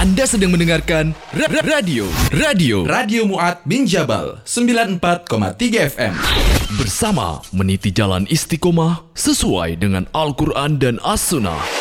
Anda sedang mendengarkan Radio Mu'ad bin Jabal 94,3 FM. bersama meniti jalan istiqomah sesuai dengan Al-Quran dan As-Sunnah.